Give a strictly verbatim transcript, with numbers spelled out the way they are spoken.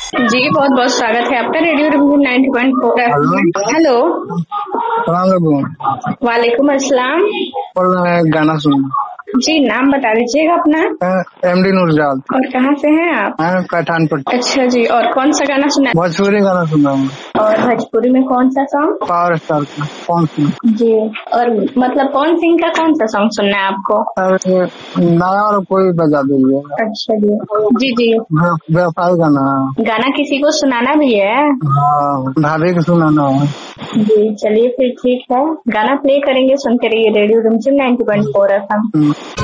जी बहुत बहुत स्वागत है आपका रेडियो रिमझिम ninety point four F. Hello. वालेकुम अस्सलाम। गाना सुन। जी नाम बता दीजिएगा अपना। एमडी नूरजाद। और कहाँ से हैं आप? पठानकोट। अच्छा जी, और कौन सा गाना सुना? भोजपुरी गाना सुना हूँ। और भोजपुरी में कौन सा सॉन्ग? पावर स्टार का कौन सा? जी, और मतलब कौन सिंह का कौन सा सॉन्ग सुनना है आपको? नया और कोई बजा दीजिए। अच्छा जी जी जी व्यापार गाना। गाना किसी को सुनाना भी है? हाँ, भाभी को सुनाना है। जी चलिए फिर ठीक है, गाना प्ले करेंगे, सुनते रहिए रेडियो रिमझिम ninety point four F M.